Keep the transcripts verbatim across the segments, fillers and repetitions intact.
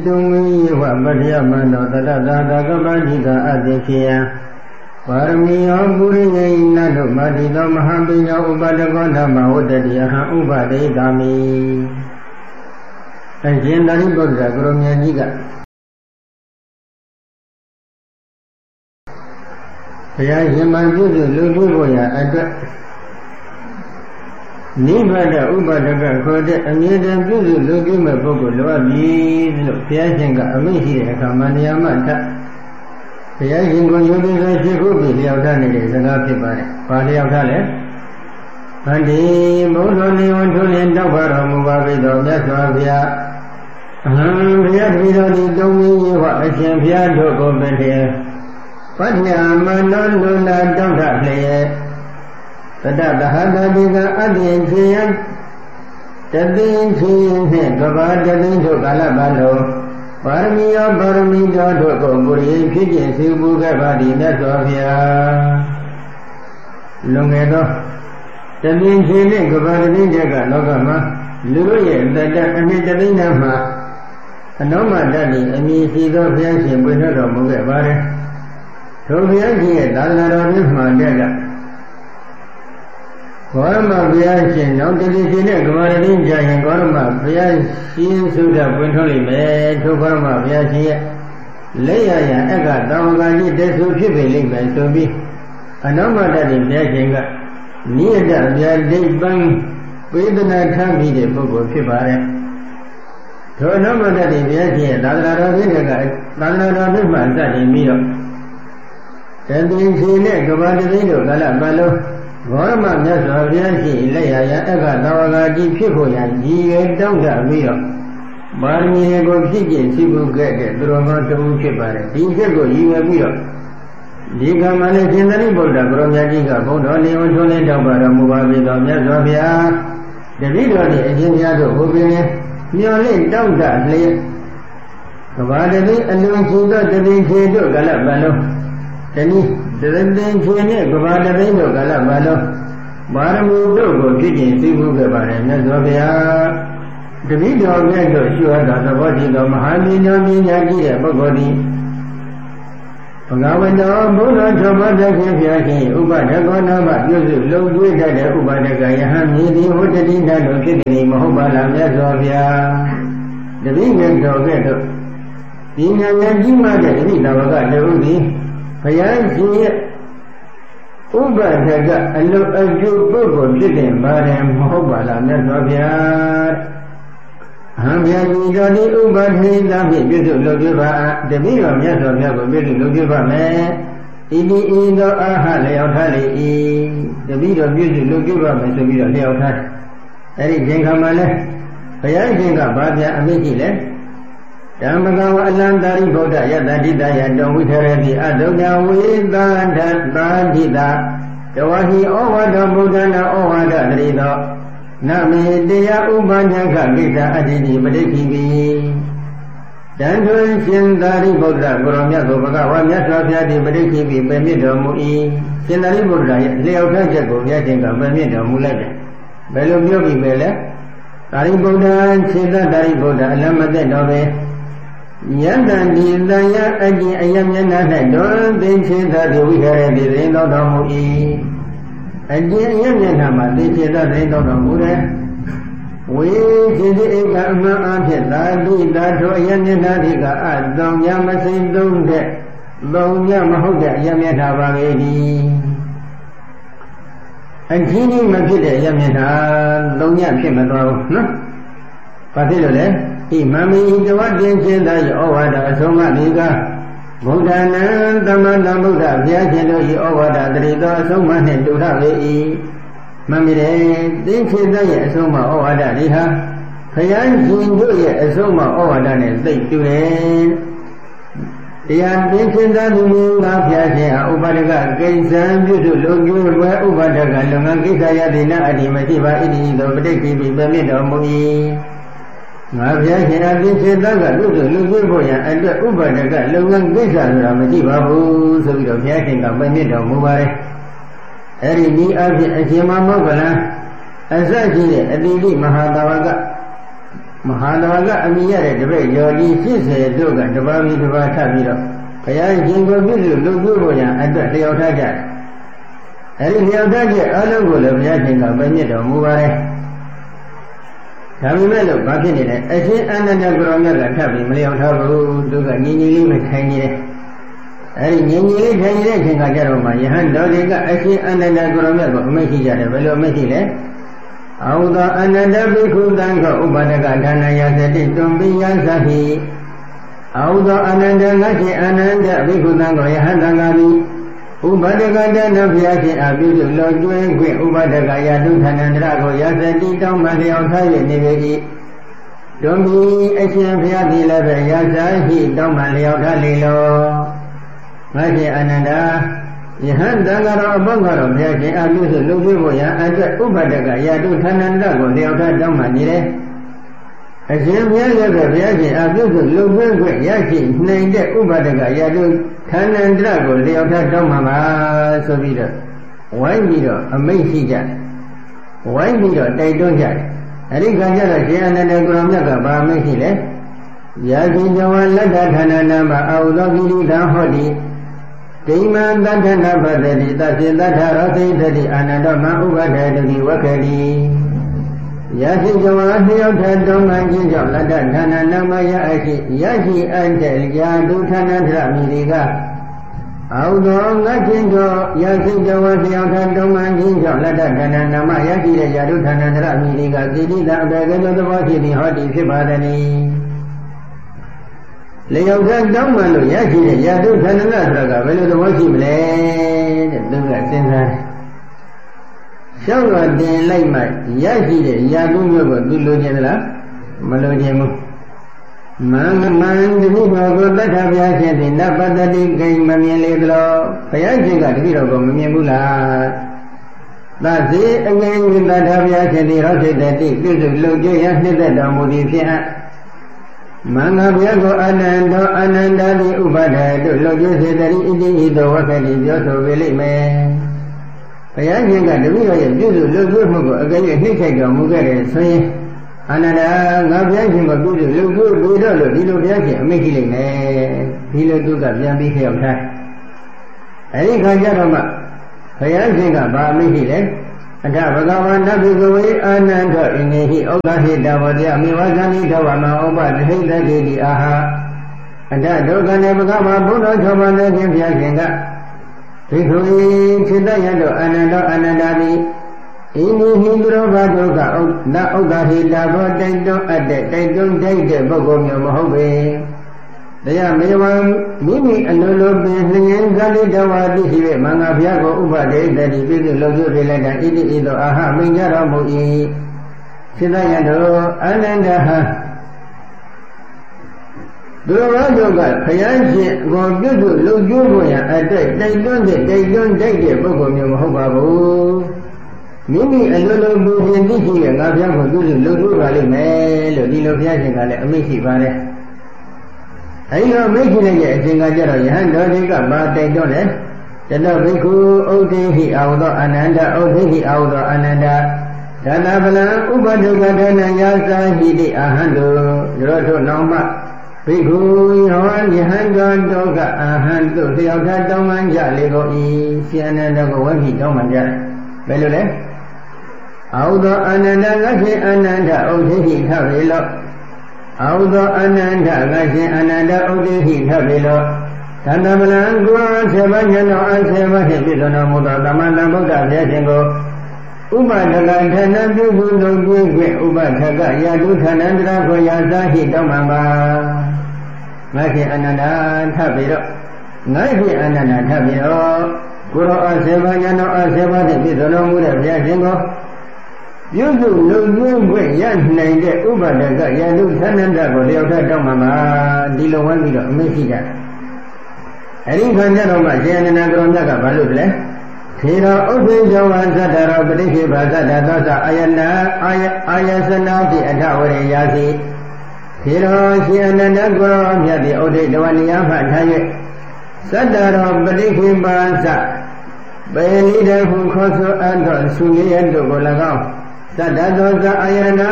တုံဝိဝပတ္တယမနောတတသာသကပ္ပတိကအတိခေယပါရမီယောပုရိယေနတုမတိသောမဟာပိယောဥပဒကောဓမ္မဝတ္တတိယဟံဥပဒေကာမိအရှင်သာရိပုတ္တရာကိုရမြတ်ကြီးကဘုရားရှင်မပြုစုလူပြုဖို့ရာအတွက်နိဗ္ဗာန်ဥပဒကခေါ်တဲ့အမြဲတမ်းပြုစုလူပြုမဲ့ပုဂ္ဂိုလ်လိုအပ်ပြီလို့ဘုရားရှင်ကအမိန့်ရှိတဲ့အခါမှာနေရာမှာထဘုရားရှင်ကိုယုံကြည်စွာရှိခိုးပြီးလျှောက်ထားနေတဲ့စကားဖြစ်ပါတယ်။ဘာလျှောက်ထားလဲ။ဗန္တိဘုရားနေဝန်ထုလင်းတောက်ပါတော်မူပါပြီတော်မြတ်စွာဘုရားအဟံဘုရားတပည့်တော်ဒီသုံးမျိုးရေးဝအရှင်ဘုရားတို့ကိုပင်တည်းပတ္တယမနောလူနာတောက်ထလျက်တတသဟတတိကအတ္တိချေယတသိချေနှင့်ကဘာတသိတို့ကာလပတ်လုံးပါရမီယောပါရမီတော်တို့ကိုပုရိယေဖြစ်ခြင်းစီပူခဲ့ပါသည်မြတ်စွာဘုရားလွန်ခဲ့သောတသိချေနှင့်ကဘာတသိတဲ့ကလောကမှာလူတို့ရဲ့တတအနှစ်တသိနာမှာအနောမတ္တတိအမည်ရှိသောဘုရားရှင်ပွင့်တော်မူခဲ့ပါတယ်ထိုဘုရားရှင်ရဲ့သာသနာတော်မြတ်မှာတဲ့ကဘောရမဘုရားရှင်နောက်တတိရှင်နဲ့ကမာရင်းကြာရင်ဘောရမဘုရားရှင်သုဒ္ဓပွင့်ထွက်လိမ့်မယ်ထိုဘောရမဘုရားရှင်ရဲ့လက်ရရအက္ခတောင်ကကြီးတဆူဖြစ်ပေလိမ့်မယ်ဆိုပြီးအနောမတ္တတိဘုရားရှင်ကနိယတဗျာဒိဋ္ဌံဝေဒနာထမ်းပြီးတဲ့ပုဂ္ဂိုလ်ဖြစ်ပါတယ်ထိုအနောမတ္တတိဘုရားရှင်ရဲ့သာသနာတော်ကြီးတွေကသာသနာတော်မြတ်မှာစတင်ပြီးတော့တတိရှင်နဲ့ကမာရင်းတို့ကာလပတ်လုံးဘောရမမြတ်စွာဘုရားရှိလက်ရရအက္ခသဝဂါကြီးဖြစ်ဖို့ရရည်ရွယ်တောင်းတပြီးတော့ပါရမီကိုဖြစ်ကျင့်စီပုခဲ့တဲ့သူတော်ကောင်းတူဖြစ်ပါတယ်ဒီချက်ကိုရည်ရွယ်ပြီးတော့ဒီကံမှာလည်းရှင်သာရိပုတ္တရာကိုရမြတ်ကြီးကဘုန်းတော်နေဝန်ထွန်းလင်းတောက်ပါတော်မူပါပြီတော်မြတ်စွာဘုရားတပည့်တော်နဲ့အရှင်ဘုရားတို့ဘုပင်မျော်လင့်တောင်းတလျက်ကဘာတတိအလွန်ရှိသောတတိခြေတို့ကလည်းပတ်လုံးတနည်းတရသိင်ရှင်နဲ့ကဘာတသိန်းတို့ကာလပတ်လုံးပါရမီတို့ကိုဖြစ်ခြင်းသိမှုခဲ့ပါတယ်မြတ်စွာဘုရားတပည့်တော်မြတ်တို့ရှုအပ်သောသဘောတည်သောမဟာပညာပညာကြီးတဲ့ပုဂ္ဂိုလ်သည်ဘဂဝတောဘုရားထောမတခင်ဘုရားရှင်ဥပဒကောနာမပြုစုလုံကျွေးတတ်တဲ့ဥပဒကယဟန်မြည်သည်ဝတ္တတိတတ်လို့ဖြစ်တယ်မဟုတ်ပါလားမြတ်စွာဘုရားတပည့်မြတ်တော်ကဲ့သို့ဒီဉာဏ်ဉာဏ်ကြီးမှတဲ့တပည့်တော်ကတည်းသည်ဘုရားရှင်ရဲ့ဥပဒကအလုအကျိုးပုဂ္ဂိုလ်ဖြစ်တဲ့ပါတယ်မဟုတ်ပါလားမြတ်စွာဘုရားအဟံဘုရားရှင်တော်ဒီဥပဒေသာဖြင့်ပြုစုလုပ်ပြပါတပည့်တော်မြတ်စွာဘုရားကိုပြုစုလုပ်ပြပါမယ်ဣတိဤသောအာဟလျောက်ထားလေ၏တပည့်တော်ပြုစုလုပ်ပြပါမယ်ဆိုပြီးတော့လျောက်ထားအဲ့ဒီချိန်ခါမှာလဲဘုရားရှင်ကဘာပြန်အမိန့်ရှိလဲဓမ္မကဝအလံတာရိဗုဒ္ဓယတတိတယတောဝိထရတိအတုဒ္ဓဝေသန္တသာဓိတာတဝဟိဩဝါဒဗုဒ္ဓနာဩဝါဒတရိသောနမေတရားဥပဉ္ဇခကိစ္စအတ္တိတိပဋိခိပိတန်ထွင်ရှင်သာရိဗုဒ္ဓကိုရောမြတ်ကိုဘဂဝါမြတ်စွာဘုရားသည်ပဋိခိပိပြမြင့်တော်မူ၏ရှင်သာရိဗုဒ္ဓရဲ့လျောက်ထားချက်ကိုမြတ်ရှင်ကပြမြင့်တော်မူလိုက်တယ်ဘယ်လိုပြောပြီးပဲလဲသာရိဗုဒ္ဓခြေသသာရိဗုဒ္ဓအလမသက်တော်ပဲယန္တန်ဒီတန်ရအကျင့်အယမျက်နှာ၌တော်သိချေသာဒီဝိခရတိသိတော်တော်မူ၏အကျင့်အယမျက်နှာမှာသိချေသာသိတော်တော်မူတယ်ဝေခြေတိဧကအမှန်အဖြစ်သာတိသာထိုအယမျက်နှာဒီကအတောင်ညမစိမ့်သုံးတဲ့သုံးညမဟုတ်တဲ့အယမျက်နှာပါပဲဒီအကြီးကြီးမဖြစ်တဲ့အယမျက်နှာသုံးညဖြစ်မသွားဘူးနော်ဘာဖြစ်လို့လဲဣမမေတဝတင်ခြင်းသာယဩဝါဒအဆုံးမဒီကဗုဒ္ဓနာသမဏဗုဒ္ဓဘုရားရှင်တို့၏ဩဝါဒတရိသောအဆုံးမနှင့်တူထပေ၏မမေတဲ့သင်္ခေတရဲ့အဆုံးမဩဝါဒဒီဟာဘုရားရှင်တို့ရဲ့အဆုံးမဩဝါဒနဲ့သိတူတယ်တရားသင်္ခေတသူမျိုးကဘုရားရှင်ဟာဥပဒကကိစ္စံပြုစုလုံကျိုးလွယ်ဥပဒကလုပ်ငန်းကိစ္စရသည်နာအတ္တိမရှိပါဣတိသောပဋိက္ခိပိပြမြင့်တော်မူ၏ငါဘုရားရှင်အသင်္ခေတကတို့တို့လူကျင့်ဖို့ရန်အတွက်ဥပဒကလုပ်ငန်းကိစ္စဆိုတာမရှိပါဘူးဆိုပြီးတော့ဘုရားရှင်ကပြမြင့်တော်မူပါတယ်အဲ့ဒီဒီအဖြစ်အရှင်မမောက္ကလံအစရှိတဲ့အတိတိမဟာတာဝကမဟာတဝါကအမိရတဲ့တပည့်ကျော်ဒီရှစ်ဆယ်တို့ကတပါးပြီးတပါးထပ်ပြီးတော့ဘုရားရှင်ကိုပြုစုလုပ်ပြုဖို့ရန်အတွက်လျှောက်ထားကြတယ်အဲဒီလျှောက်ထားချက်အလုံးကိုလည်းဘုရားရှင်ကပြည့်တော်မူပါတယ်ဒါပေမဲ့လို့ဘာဖြစ်နေလဲအရှင်အနန္ဒကိုရောမြတ်ကထပ်ပြီးမလျှောက်ထားဘူးသူကညီညီလေးပဲထိုင်နေတယ်အဲဒီညီညီလေးထိုင်နေတဲ့အချိန်ကကြတော့မှယဟန်တော်တွေကအရှင်အနန္ဒကိုရောမြတ်ကိုအမိန့်ရှိကြတယ်ဘယ်လိုအမိန့်ရှိလဲအာဟုသောအနန္တဘိက္ခုသံဃောဥပါဒကဒါနယသတိတွံပိယသတိအာဟုသောအနန္တငါရှင်အနန္တဘိက္ခုသံဃောယဟန်သံဃာတိဥပါဒကဒါနဘုရားရှင်အပြုစုလောကျွင်းခွင့်ဥပါဒကယတုဌာနန္တရကိုယသတိတောင်းမှလျောက်ထား၍နေပေ၏တွံပိအရှင်ဘုရားသည်လည်းပဲယသဟိတောင်းမှလျောက်ထားလေလောငါရှင်အနန္တယဟန်တံဃာတော်အပေါင်းကတော့ဘုရားရှင်အပြုစုလုပ်ပေးဖို့ရန်အတွက်ဥပဒကယာတုဌာနန္တကိုလျောက်ထားတောင်းမှနေတယ်။အရှင်ဘုရားလည်းပဲဘုရားရှင်အပြုစုလုပ်ပေးခွင့်ရရှိနိုင်တဲ့ဥပဒကယာတုဌာနန္တကိုလျောက်ထားတောင်းမှပါဆိုပြီးတော့ဝိုင်းပြီးတော့အမိန့်ရှိကြတယ်။ဝိုင်းပြီးတော့တိုက်တွန်းကြတယ်။အဲဒီခါကျတော့ရှင်အနန္ဒကိုရောမြတ်ကဗာအမိန့်ရှိလဲ။ယာတိဇဝလတ္တဌာနနာမှာအာဟုသောကိရိတာဟောတိဒိမံတတ္ထနာပတ္တိသစ္စေတ္ထရောသိတ္တိအာနန္ဒမဥပဒတတိဝက္ခတိယသိဇဝအလျောက်ထတုံးမှန်ခြင်းကြောင့်လတ္တဌာနနာမယအရှိယရှိအပ်တဲ့ယာတုဌာနထမိရိကအာဟုသောငါချင်းတော်ယသိဇဝလျောက်ထတုံးမှန်ခြင်းကြောင့်လတ္တဌာနနာမယရှိတဲ့ယာတုဌာနထမိရိကကိတိတအဘေကသောသဘောရှိသည်ဟောတိဖြစ်ပါသည်လျောက်ထတောင်းမှလို့ရရှိတဲ့ယာတုဌာနနာဆိုတာကဘယ်လိုသဘောရှိမလဲတဲ့သူကစဉ်းစားတယ်ရှောက်တော့တင်လိုက်မှရရှိတဲ့ယာတုမျိုးကိုသူလိုချင်သလားမလိုချင်ဘူးမန္တမန္တတိဘောကိုတထဗျာရှင်သည်နပတ္တိကိမမြင်လေသလိုဘုရားရှင်ကတတိတော်ကိုမမြင်ဘူးလားသတိအငြိမ်းတထဗျာရှင်သည်ရောစိတ်တတိပြုစုလုပ်ကြရနှစ်သက်တော်မူသည်ဖြစ်အပ်မင်္ဂဘုရားကိုအနန္တောအနန္တတိဥပါဒတုလောကစေတရိဣတိဣတောဝက္ခတိပြောဆိုပေလိမ့်မယ်ဘုရားရှင်ကတပည့်တော်ရဲ့ပြုစုလုပ်ပြုမှုကိုအကယ်၍နှိမ့်ချိုက်တော်မူခဲ့တယ်ဆိုရင်အနန္တငါဘုရားရှင်ကပြုစုလုပ်ပြုပြီးတော့လို့ဒီလိုဘုရားရှင်အမိန့်ရှိလိမ့်မယ်ဒီလိုသူကပြန်ပြီးလျှောက်ထားအဲဒီခါကျတော့မှဘုရားရှင်ကဗာအမိန့်ရှိတယ်အထဘဂဝါနဘိကဝေအာနန္တောအင်္ဂေဟိဩဃဟိတဝတ္တမေဝဇာနိထဝမဩပဒဟိတတိတိအာဟအထဒုက္ခနေဘဂဝါဘုရားထောပါနေခြင်းဘုရားရှင်ကဘိကဝေစိတ္တယတောအာနန္တောအာနန္ဒာတိဣနိဟိသူရောဘဒုက္ခဩနဩဃဟိတဘောတိုက်တွန်းအပ်တဲ့တိုက်တွန်းတိုက်တဲ့ပုဂ္ဂိုလ်မျိုးမဟုတ်ပေတရားမေဝံမိမိအလိုလိုပင်လျင်ဇာတိတဝါတိရှိ၍မင်္ဂဘုရားကိုဥပဒေတတိပြုစုလုပ်ကျွေးလိုက်တာဣတိဣသောအာဟမိန်ကြတော်မူ၏စိတ္တယတောအာနန္ဒဟသူတော်ဘာတို့ကဘုရားရှင်ကိုပြုစုလုပ်ကျွေးဖို့ရအတိုက်တိုက်တွန်းတဲ့တိုက်တွန်းတိုက်တဲ့ပုဂ္ဂိုလ်မျိုးမဟုတ်ပါဘူးမိမိအလိုလိုပင်သိရှိရဲ့ငါဘုရားကိုပြုစုလုပ်ကျွေးပါလိမ့်မယ်လို့ဒီလိုဘုရားရှင်ကလည်းအမိန့်ရှိပါတယ်အဲဒီတော့မိခိနဲ့ရဲ့အရှင်ကကြတော့ယဟန်တော်တွေကပါတိုက်တော့တယ်တတောဘိက္ခုဥဒိဟိအာဟုသောအနန္တဥဒိဟိအာဟုသောအနန္တဒါနဗလံဥပဒုက္ခဒေနယာစာဟိတိအာဟံတုရောထုနောင်မဘိက္ခုယောယဟန်တော်တို့ကအာဟံတုလျောက်ထားတောင်းမှန်ကြလေကုန်၏ရှင်အနန္တကိုဝိဟိတောင်းမှန်ကြတယ်ဘယ်လိုလဲအာဟုသောအနန္တငါရှင်အနန္တဥဒိဟိထဝေလောအာဟုသောအနန္တငါရှင်အနန္တဥဒိဟိထဗေလောသန္တမလံကိုယ်ဆေဘညနောအဆေဘဖြင့်ပြည့်စုံတော်မူသောသမန္တဗုဒ္ဓဘုရားရှင်ကိုဥပဒကဌာနပြုစုလုပ်ကျွေးခွင့်ဥပဒကယာတုဌာနန္တရာကိုယာသာဟိတောင်းမှန်ပါငါရှင်အနန္တထပ်ပြီးတော့ငါရှင်အနန္တထပ်ပြီးတော့ကိုရောအဆေဘညနောအဆေဘဖြင့်ပြည့်စုံတော်မူတဲ့ဘုရားရှင်ကိုပြုစုလုပ်ကျွေးခွင့်ရနိုင်တဲ့ဥပဒကယာတုဌာနန္တကိုလျောက်ထတောင်းမှန်ပါဒီလိုဝဲပြီးတော့အမိန့်ရှိကြတယ်အဲဒီခါကျတော့မှရှင်အနန္ဒကရောမြတ်ကဘာလို့လဲခေရောဥဒ္ဓိဇဝံသတ္တရောပဋိခေဘာသတ္တသောသအာယနာအာယအာယစနာတိအထဝရေယာစီခေရောရှင်အနန္ဒကရောမြတ်သည်ဥဒ္ဓိတဝနိယမှထား၍သတ္တရောပဋိခေဘာသပေလိတဟုခေါ်ဆိုအပ်သောသုလေးရတို့ကို၎င်းသတ္တသောသအာယနာ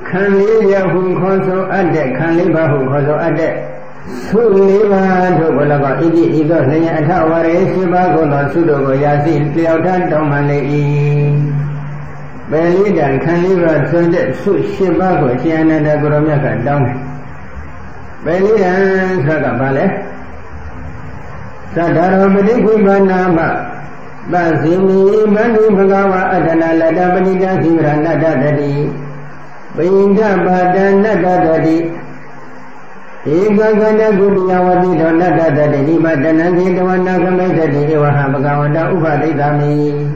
ခံလေးရဟုခေါ်ဆိုအပ်တဲ့ခံလေးပါဟုခေါ်ဆိုအပ်တဲ့သုလေးပါတို့ကိုလည်းကောဣတိဤသို့လျင်အထဝရေရှိပါကုန်သောသုတို့ကိုရာစီလျောက်ထတောင်းပန်လေ၏ပယ်လေးတံခံလေးပါဆိုတဲ့သုရှိပါကိုရှင်အနန္ဒကိုရောမြတ်ကတောင်းတယ်ပယ်လေးတံဆိုတာကဘာလဲသတ္တရောပဋိက္ခိပနာမသဇိမိမန္တိဘဂဝါအတ္တနာလတ္တပဏိတသီဝရဏတ္တတတိပိန္ဒပါဒနတ္တတတိဧကကန္တကုတ္တယဝတိတောနတ္တတတိဒီမတဏံခေတဝနာကမိတ္တိဧဝဟဘဂဝန္တဥပတိတမိ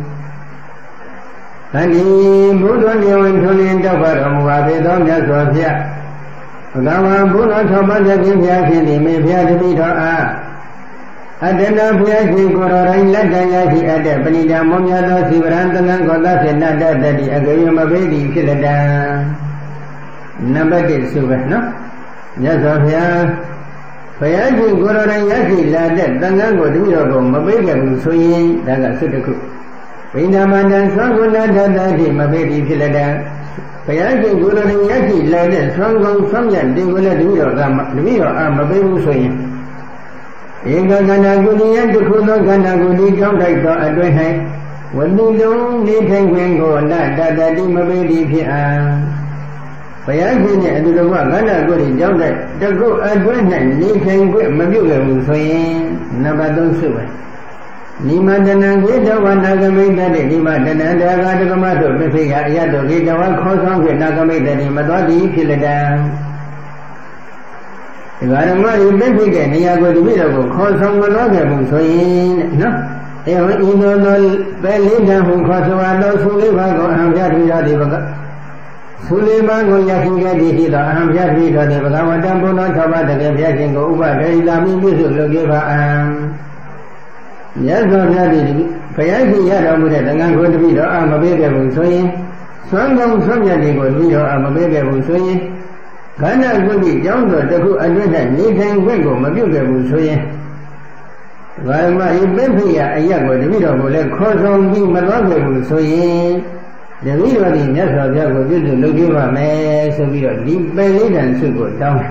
ခန္ဒီဘုဒ္ဓညဝံထုံးလင်းတောက်ပါတော်မူပါပေသောမြတ်စွာဘုရားဘဂဝါဘုရားထောက်ပါတဲ့ခင်ဘုရားရှင်သည်မေဘုရားတပိတော်အားအတ္တနာဘုရားရှင်ကိုယ်တော်တိုင်းလက်တန်ရရှိအပ်တဲ့ပဏိတမောမြတ်သောစီဝရံသံဃာကောသစေနတ္တတတိအကေယမဘေတိဖြစ်လက်တံနံပါတ်တစ်ဆိုပဲနော်မြတ်စွာဘုရားဘုရားရှင်ကိုယ်တော်တိုင်းရရှိလာတဲ့သံဃာကိုတပည့်တော်ကိုမပေးခဲ့ဘူးဆိုရင်ဒါကသုတ္တခုဗိန္ဒမန္တံသောကုဏတတတိမဘေတိဖြစ်လက်တံဘုရားရှင်ကိုယ်တော်တိုင်းရရှိလာတဲ့သွန်ကုန်သွန်မြတ်ဒီကိုလည်းတပည့်တော်ကတပည့်တော်အားမပေးဘူးဆိုရင်ဧကကန္နာကုတိယတခုသောကန္နာကုတိကြောင့်တိုက်သောအတွင်း၌ဝတိလုံးနေထိုင်ခွင့်ကိုနတတတိမပေတိဖြစ်အံဘုရားရှင်ရဲ့အတူတကွကန္နာကုတိကြောင့်တိုက်တကုအတွင်း၌နေထိုင်ခွင့်မပြုခဲ့ဘူးဆိုရင်နံပါတ်သုံးစုပဲနိမတနံခေတဝနာဂမိတ္တိနိမတနံဒါဂတကမတို့ပြိယအယတ္တောခေတဝခေါ်ဆောင်ခွင့်နာဂမိတ္တိမတော်သည်ဖြစ်လက်တံဒီဃာရမရီပြည့်ပြည့်တဲ့နေရာကိုတပည့်တော်ကိုခေါ်ဆောင်မလို့ခဲ့ဘူးဆိုရင်နော်အဲဟောဤသို့သောပဲလေးတံဟုခေါ်ဆိုအပ်သောသုလေးပါးကိုအဟံပြတိတော်ဒီဘကသုလေးပါးကိုရရှိခဲ့သည်ရှိသောအဟံပြတိတော်ဒီဘဂဝတ္တဘုံတော်၆ပါးတကယ်ဘုရားရှင်ကိုဥပဒေဣတာမိပြည့်စုံလုပ်ခဲ့ပါအံမြတ်စွာဘုရားသည်ဘုရားရှင်ရတော်မူတဲ့သံဃာကိုတပည့်တော်အားမပေးခဲ့ဘူးဆိုရင်သွမ်းကောင်းသွမ်းမြတ်တွေကိုတပည့်တော်အားမပေးခဲ့ဘူးဆိုရင်ခန္ဓာကုတိကြောင့်တော့တခုအတွင်း၌နေထိုင်ခွင့်ကိုမပြုခဲ့ဘူးဆိုရင်ဗာမဤပိဖိယအယတ်ကိုတပည့်တော်ကိုလည်းခေါ်ဆောင်ပြီးမသွားခဲ့ဘူးဆိုရင်တပည့်တော်ဒီမြတ်စွာဘုရားကိုပြုစုလုပ်ကြပါမယ်ဆိုပြီးတော့ဒီပယ်လေးတန်စုကိုတောင်းတယ်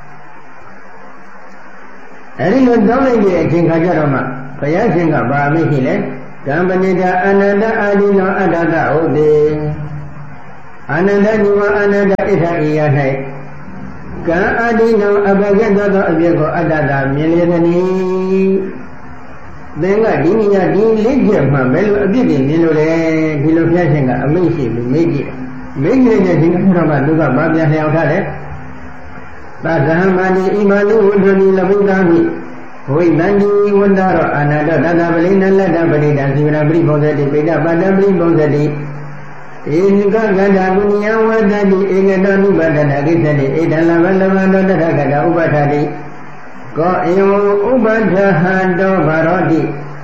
အဲဒီလိုတောင်းလိုက်တဲ့အချိန်ခါကျတော့မှဘုရားရှင်ကဗာမိရှိလဲကံပဏိတာအနန္တအာဒီနောအတ္တတဟုတ်တယ်အာနန္ဒညီဝအာနန္ဒဣဋ္ဌဣယ၌ကံအာဒီနောအဘဂတ်သောအပြည့်ကိုအတ္တတာမြင်လေသည်သင်ကဒီညဒီလေးချက်မှဘယ်လိုအပြည့်တွေမြင်လို့လဲဒီလိုဘုရားရှင်ကအမိန့်ရှိပြီးမေးကြည့်မေးကြည့်တဲ့ဒီကထမသူကမပြန်လျောက်ထားတယ်သဇ္ဇဟမဏိဣမနုဝန္ဒနိလဘုဒ္ဓမိဝိတန္တိဝန္ဒရောအာနန္ဒတတပလိနလတ္တပရိဒံဇီဝရပရိဘောဇတိပိဋကပတ္တပရိဘောဇတိဧကကန္တာကုညံဝတ္တိဧကတောနုပဒနာကိစ္စတိဧတလဘလဘတောတထကတာဥပဋ္ဌတိကောဧဝဥပဋ္ဌဟံတောဘာရောတိ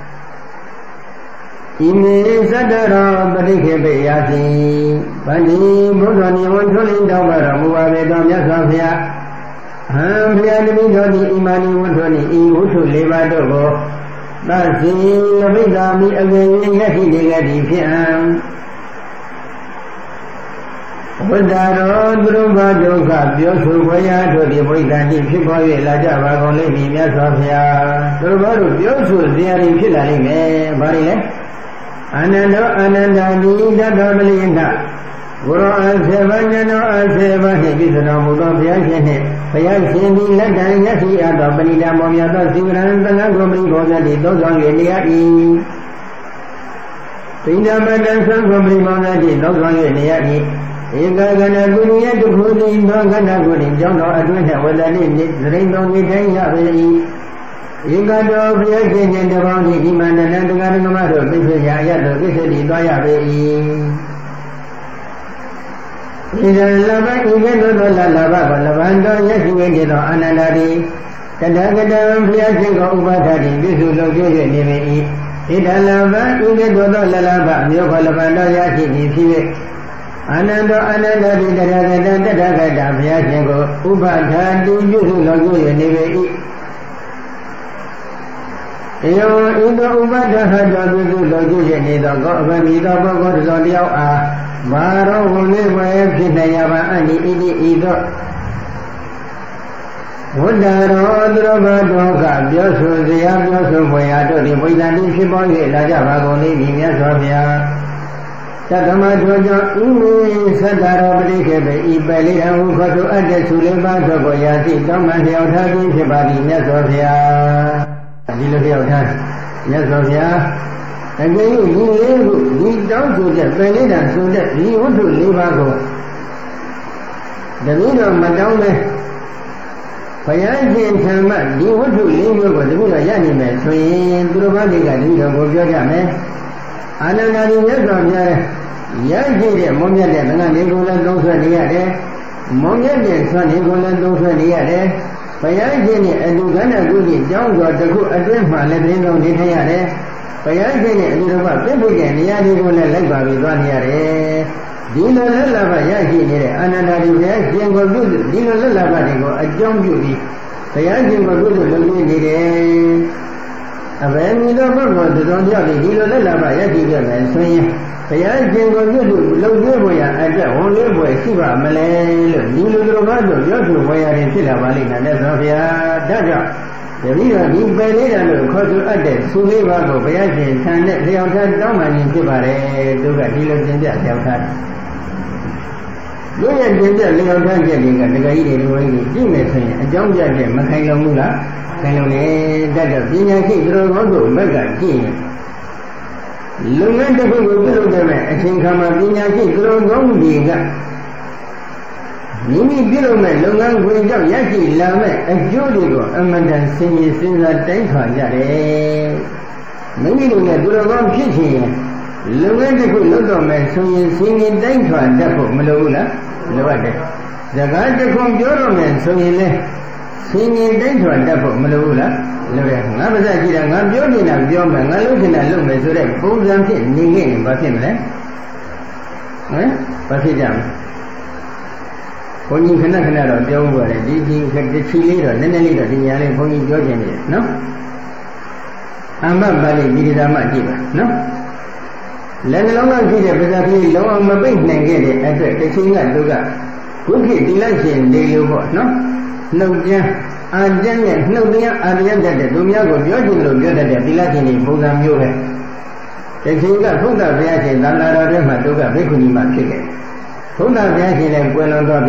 ဣမေသတ္တရောပဋိခေပေယတိဗန္တိဘုဒ္ဓညဝထွလင်းတောပါတော်မူပါပေသောမြတ်စွာဘုရားဟံဘုရားတပိတော်ဒီဣမာနိဝထွနိဤဝုထုလေးပါးတို့ကိုသဇိလဘိဒာမိအငယ်ရရှိနေကြသည်ဖြစ်အံဝိဒါရောသူတို့ဘာဒုက္ခပြောဆိုခွင့်ရတို့ဒီဝိဒါတိဖြစ်ပေါ်၍လာကြပါကုန်လိမ့်မည်မြတ်စွာဘုရားသူတို့ဘာတို့ပြောဆိုစရာတွေဖြစ်လာလိမ့်မယ်ဘာတွေလဲအာနန္ဒောအာနန္ဒာနိတတောပလိနဘုရောအစေဘညနောအစေဘနှင့်ပြည့်စုံတော်မူသောဘုရားရှင်နှင့်ဘုရားရှင်သည်လက်တံရရှိအပ်သောပဏိတမောမြတ်သောသီဝရံသံဃာကိုမိဘောဇတိသုံးဆောင်၍တရား၏ပိဏမတံသံဃာမိဘောဇတိသုံးဆောင်၍တရား၏ဧကကဏကုရိယတုခုတိသောခန္ဓာကိုယ်တွင်ကြောင်းတော်အတွင်း၌ဝတ္တလိနေသရိန်တော်နေထိုင်ရပေ၏ဧကတော်ဘုရားရှင်နှင့်တပေါင်းသည်ဒီမန္တနံတရားဓမ္မတို့သိစေရာအရတ်တို့သိစေသည်သွားရပေ၏ဣဒံလဘဣကေသောသောလလဘကိုလဘံတော်ရရှိနေသောအာနန္ဒာတိတတဂတံဘုရားရှင်ကိုဥပါဒတိပြည့်စုံလုံကျွ၍နေပေ၏ဣဒံလဘဣကေသောသောလလဘမြို့ကိုလဘံတော်ရရှိသည်ဖြစ်၍အာနန္ဒောအာနန္ဒတိတတဂတံတတဂတဘုရားရှင်ကိုဥပါဒတိပြည့်စုံလုံကျွ၍နေပေ၏ယောဤသို့ဥပဒ္ဒဟတောပြုစုလိုချင်နေသောကောအဘမိသောပုဂ္ဂိုလ်တစ်စုံတစ်ယောက်အားဘာရောဝန်လေးဝယ်ဖြစ်နေရပါအနိဣတိဤသို့ဝတ္တရောသူတော်ဘာတော်ကပြောဆိုစရာပြောဆိုဖွယ်ရာတို့သည်ဝိသန္တိဖြစ်ပေါ်၍လာကြပါကုန်၏မြတ်စွာဘုရားတသမထောကြောင့်ဤမေသတ္တရောပတိခေပေဤပယ်လေးအဟုခေါ်ဆိုအပ်တဲ့သူလေးပါးသောကိုရာတိတောင်းမှလျောက်ထားခြင်းဖြစ်ပါသည်မြတ်စွာဘုရားဒီလိုလျောက်ထားမြတ်စွာဘုရားအကယ်၍ဒီလေးခုဒီတောင်းဆိုတဲ့ပယ်လေးတံဆိုတဲ့ဒီဝတ္ထုလေးပါးကိုတပည့်တော်မတောင်းလဲဘုရားရှင်ထံမှဒီဝတ္ထုလေးမျိုးကိုတပည့်တော်ရနိုင်မယ်ဆိုရင်သူတော်ဘာတွေကဒီတော်ကိုပြောကြမယ်အာနန္ဒာရီမြတ်စွာဘုရားရရှိတဲ့မွန်မြတ်တဲ့ငါလေးကိုလည်းသုံးဆွဲနေရတယ်မွန်မြတ်တဲ့ဆွမ်းလေးကိုလည်းသုံးဆွဲနေရတယ်ဘုရားရှင်ရဲ့အလူကဏ္ဍကုကြီးကျောင်းတော်တစ်ခုအတွင်းမှာလည်းတင်းတော်နေထိုင်ရတယ်ဘုရားရှင်ရဲ့အလူတော်ကပြည့်ပြည့်တဲ့နေရာတွေကိုလည်းလိုက်ပါပြီးသွားနေရတယ်ဒီလိုလက်လာပါရရှိနေတဲ့အာနန္ဒာရီဘုရားရှင်ကိုပြုဒီလိုလက်လာပါတွေကိုအကြောင်းပြုပြီးဘုရားရှင်ကိုပြုလို့လုပ်နေတယ်အဘယ်မီသောပုဂ္ဂိုလ်တစ်စုံတစ်ယောက်ဒီလိုလက်လာပါရရှိခဲ့မယ်ဆိုရင်ဘုရားရှင်ကိုပြုလို့လုပ်ရဖို့ရအတွက်ဝန်လေးပွဲရှိပါမလဲလို့ဒီလိုလိုကားတို့ပြောဆိုဝယ်ရတယ်ဖြစ်လာပါလိမ့်မယ်နဲ့ဆိုဘုရားဒါကြောင့်တပည့်တော်ဒီပယ်လေးတယ်လို့ခေါ်ဆိုအပ်တဲ့သူလေးပါးကိုဘုရားရှင်ထံနဲ့လျောက်ထားတောင်းပန်ခြင်းဖြစ်ပါတယ်သူကဒီလိုသင်ပြလျောက်ထားတယ်လူရဲ့သင်ပြလျောက်ထားချက်တွေကတကယ်ကြီးတွေလိုကြီးကြည့်မယ်ဆိုရင်အကြောင်းပြချက်မခိုင်လုံဘူးလားခိုင်လုံတယ်တတ်တော့ပညာရှိသူတော်ကောင်းတို့ဘက်ကကြည့်ရင်လုပ်ငန်းတစ်ခုကိုပြုလုပ်တဲ့အချိန်ခါမှာပညာရှိသူတော်ကောင်းတွေကမိမိပြုလုပ်မဲ့လုပ်ငန်းခွင်ကြောင့်ရရှိလာမဲ့အကျိုးတွေကိုအမှန်တန်ဆင်ခြင်စဉ်းစားတိုင်းထွာကြတယ်မိမိတို့နဲ့သူတော်ကောင်းဖြစ်ချင်ရင်လုပ်ငန်းတစ်ခုလုပ်တော့မယ်ဆိုရင်ဆင်ခြင်တိုင်းထွာတတ်ဖို့မလိုဘူးလားလိုအပ်တယ်စကားတစ်ခုပြောတော့မယ်ဆိုရင်လည်းဆင်ခြင်တိုင်းထွာတတ်ဖို့မလိုဘူးလားလိုတယ်ငါပါးစပ်ကြည့်တာငါပြောနေတာပြောမယ်ငါလုပ်နေတာလုပ်မယ်ဆိုတဲ့ပုံစံဖြစ်နေခဲ့ရင်ဘာဖြစ်မလဲဟမ်ဘာဖြစ်ကြမလဲဘုန်းကြီးခဏခဏတော့ပြောဦးပါတယ်ဒီဒီတချီလေးတော့နည်းနည်းလေးတော့ဒီညာလေးဘုန်းကြီးပြောခြင်းနေနော်အမ္မပါဠိဒီဓမ္မကြည့်ပါနော်လက်နှလုံးကကြည့်တဲ့ပဇာတိလုံးအောင်မပိတ်နိုင်ခဲ့တဲ့အတွက်တချီကသူကဘုခိတိလိုက်ရှင်နေလို့ပေါ့နော်နှုတ်ကျန်းအာကျန်းနဲ့နှုတ်တရားအာရယတတ်တဲ့သူများကိုပြောချင်လို့ပြောတတ်တဲ့သီလရှင်တွေပုံစံမျိုးပဲတချီကဘုဒ္ဓဘုရားရှင်သံဃာတော်တွေမှာသူကဘိက္ခုနီမှာဖြစ်ခဲ့ဘုဒ္ဓဘုရားရှင်လည်းကွယ်လွန်တော့